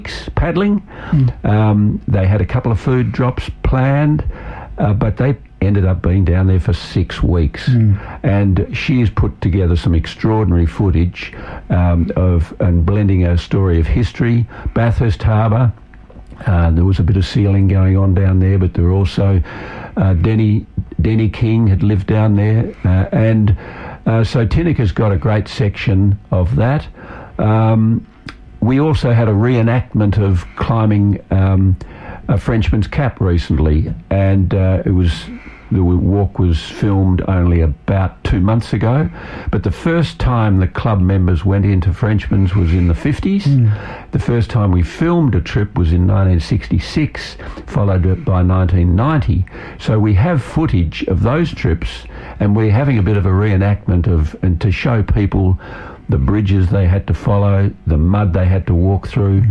paddling. They had a couple of food drops planned, but they ended up being down there for 6 weeks. And she has put together some extraordinary footage and blending a story of history. Bathurst Harbour, there was a bit of sealing going on down there, but there were also Denny King had lived down there, and so Tinnica's got a great section of that. We also had a reenactment of climbing a Frenchman's Cap recently, and the walk was filmed only about 2 months ago, but the first time the club members went into Frenchman's was in the 50s. The first time we filmed a trip was in 1966, followed by 1990. So we have footage of those trips, and we're having a bit of a reenactment and to show people the bridges they had to follow, the mud they had to walk through,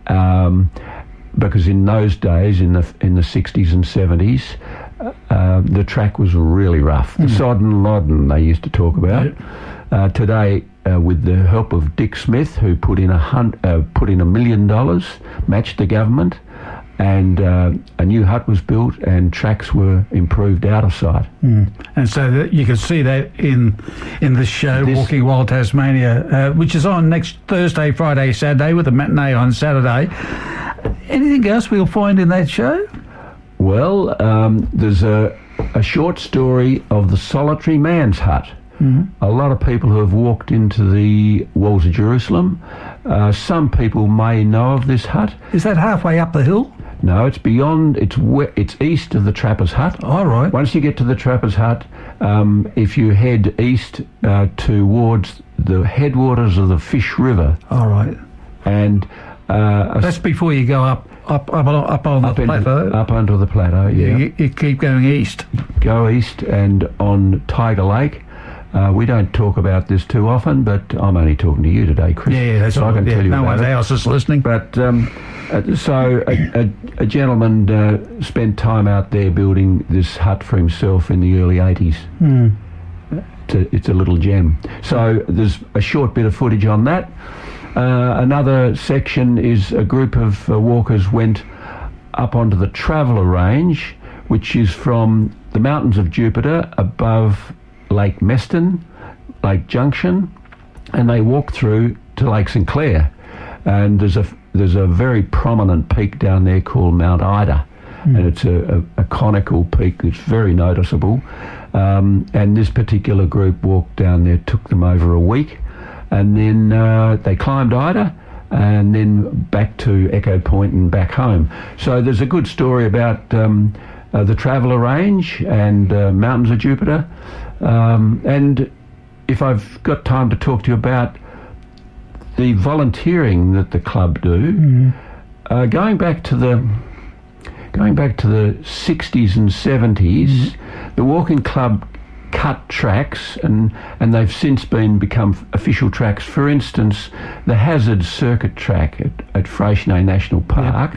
because in those days, in the 60s and 70s, the track was really rough. The sodden loddon they used to talk about. Today, with the help of Dick Smith, who put in $1 million, matched the government, and a new hut was built and tracks were improved out of sight. And so that you can see that in this show, Walking Wild Tasmania, which is on next Thursday, Friday, Saturday, with a matinee on Saturday. Anything else we'll find in that show? Well, there's a short story of the Solitary Man's Hut. A lot of people who have walked into the walls of Jerusalem, some people may know of this hut. Is that halfway up the hill? No, it's beyond. It's east of the Trapper's Hut. All right. Once you get to the Trapper's Hut, if you head east towards the headwaters of the Fish River. All right. And that's before you go up on the plateau. Up onto the plateau. Yeah. You keep going east. Go east, and on Tiger Lake. We don't talk about this too often, but I'm only talking to you today, Chris. Yeah, that's right. I can tell you. No one else is listening. But so a gentleman spent time out there building this hut for himself in the early 80s. It's a little gem. So there's a short bit of footage on that. Another section is a group of walkers went up onto the Traveller Range, which is from the mountains of Jupiter above Lake Meston, Lake Junction, and they walk through to Lake St Clair. And there's a very prominent peak down there called Mount Ida, and it's a conical peak that's very noticeable. And this particular group walked down there, took them over a week, and then they climbed Ida, and then back to Echo Point and back home. So there's a good story about the Traveller Range and Mountains of Jupiter. And if I've got time to talk to you about the volunteering that the club do, going back to the 60s and 70s, the walking club cut tracks, and they've since become official tracks. For instance, the Hazard Circuit track at Freycinet National Park.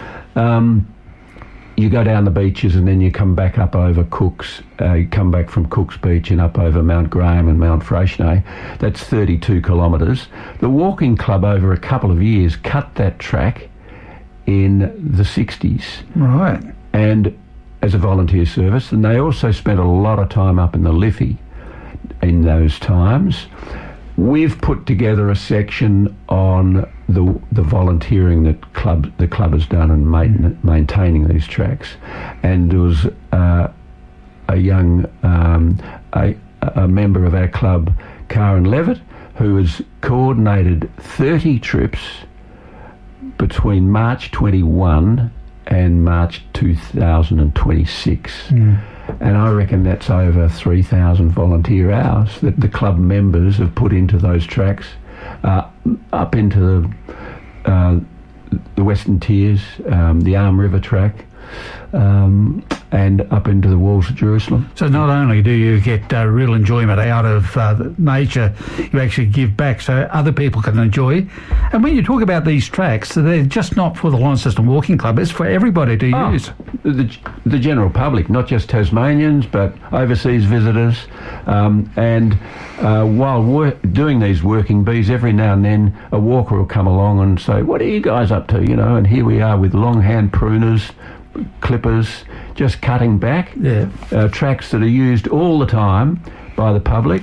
You go down the beaches and then you come back up over Cooks. You come back from Cooks Beach and up over Mount Graham and Mount Freycinet. That's 32 kilometres. The walking club over a couple of years cut that track in the 60s. Right. And as a volunteer service, and they also spent a lot of time up in the Liffey in those times. We've put together a section on the volunteering that the club has done in maintaining these tracks, and there was a young a member of our club, Karen Levitt, who has coordinated 30 trips between March 21 and March 2026. And I reckon that's over 3,000 volunteer hours that the club members have put into those tracks, up into the Western Tiers, the Arm River track, and up into the walls of Jerusalem. So not only do you get real enjoyment out of nature, you actually give back so other people can enjoy. And when you talk about these tracks, they're just not for the Launceston Walking Club, it's for everybody to use. The general public, not just Tasmanians, but overseas visitors. And while doing these working bees, every now and then a walker will come along and say, "What are you guys up to?" You know, and here we are with long hand pruners, clippers, just cutting back tracks that are used all the time by the public.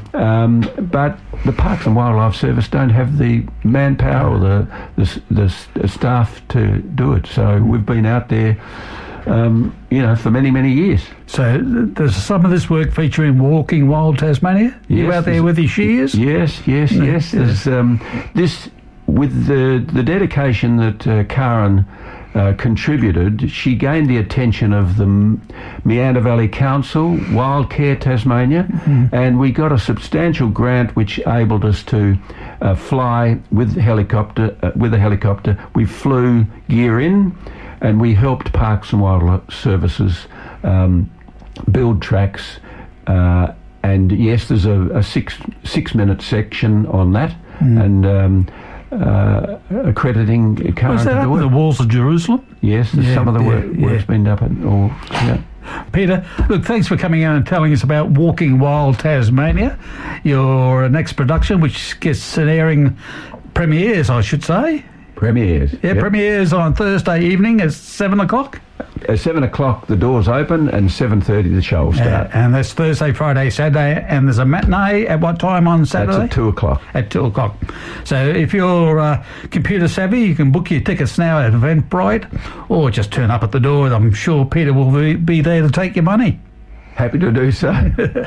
But the Parks and Wildlife Service don't have the manpower or the staff to do it. So we've been out there, for many, many years. So there's some of this work featuring Walking Wild Tasmania? Yes, you out there with your shears? Yes. There's this, with the dedication that Karen contributed, she gained the attention of the Meander Valley Council, Wildcare Tasmania, and we got a substantial grant which enabled us to fly with a helicopter. We flew gear in, and we helped Parks and Wildlife Services build tracks. And yes, there's a six-minute section on that, and accrediting Karen Was that to up do in it. the walls of Jerusalem? Yes, some of the work's been up at all. Yeah. Peter, look, thanks for coming out and telling us about Walking Wild Tasmania, your next production, which gets an airing premieres, I should say. Premieres. Yeah, premieres on Thursday evening at 7 o'clock. At 7 o'clock the doors open, and 7:30 the show will start. And that's Thursday, Friday, Saturday, and there's a matinee at what time on Saturday? That's at 2 o'clock. At 2 o'clock. So if you're computer savvy, you can book your tickets now at Eventbrite, or just turn up at the door. I'm sure Peter will be there to take your money. Happy to do so.